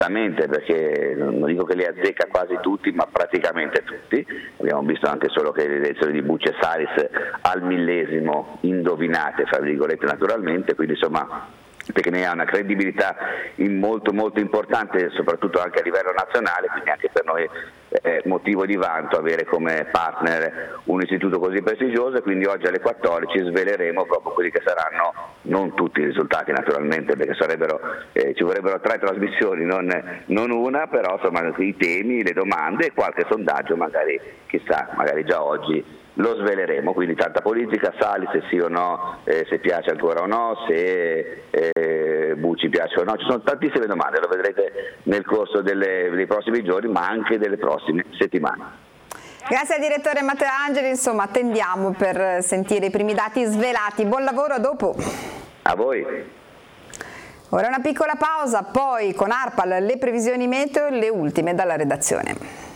perché non dico che li azzecca quasi tutti, ma praticamente tutti. Abbiamo visto anche solo che le elezioni di Bucci e Salis al millesimo indovinate, fra virgolette, naturalmente, quindi insomma perché ne ha una credibilità molto molto importante, soprattutto anche a livello nazionale, quindi anche per noi è motivo di vanto avere come partner un istituto così prestigioso, e quindi oggi alle 14 sveleremo proprio quelli che saranno, non tutti i risultati naturalmente, perché ci vorrebbero 3 trasmissioni, non una, però insomma i temi, le domande e qualche sondaggio, magari chissà, magari già oggi lo sveleremo, quindi tanta politica, Salis se sì o no, se piace ancora o no, se Bucci piace o no, ci sono tantissime domande, lo vedrete nel corso dei prossimi giorni, ma anche delle prossime settimane. Grazie al direttore Matteo Angeli, insomma attendiamo per sentire i primi dati svelati. Buon lavoro, a dopo. A voi. Ora una piccola pausa, poi con ARPAL le previsioni meteo, le ultime dalla redazione.